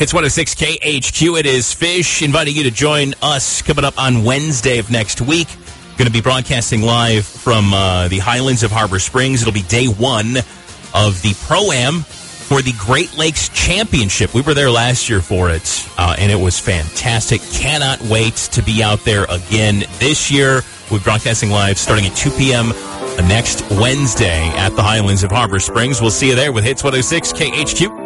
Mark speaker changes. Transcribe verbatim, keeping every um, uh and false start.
Speaker 1: It's one oh six K H Q. It is Fish, inviting you to join us coming up on Wednesday of next week. Going to be broadcasting live from uh, the Highlands of Harbor Springs. It'll be day one of the Pro-Am for the Great Lakes Championship. We were there last year for it, uh, and it was fantastic. Cannot wait to be out there again this year. We're broadcasting live starting at two p.m. next Wednesday at the Highlands of Harbor Springs. We'll see you there with Hits one oh six K H Q.